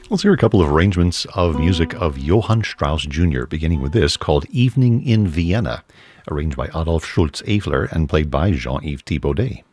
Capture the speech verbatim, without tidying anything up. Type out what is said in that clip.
Let's hear a couple of arrangements of music of Johann Strauss Junior, beginning with this called Evening in Vienna, arranged by Adolf Schultz-Eifler and played by Jean-Yves Thibaudet.